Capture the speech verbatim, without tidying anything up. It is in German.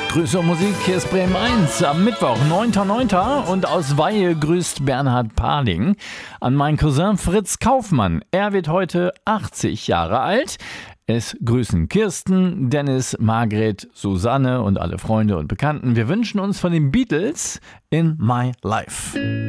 Grüße und Musik, hier ist Bremen eins am Mittwoch, neunter neunter und aus Weihe grüßt Bernhard Paling an meinen Cousin Fritz Kaufmann. Er wird heute achtzig Jahre alt. Es grüßen Kirsten, Dennis, Margret, Susanne und alle Freunde und Bekannten. Wir wünschen uns von den Beatles In My Life.